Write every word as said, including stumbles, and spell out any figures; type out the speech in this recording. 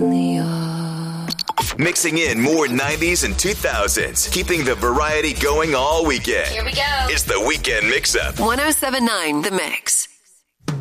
finally are. Mixing in more nineties and two thousands, keeping the variety going all weekend. Here we go. It's the Weekend Mix-Up. one oh seven point nine The Mix.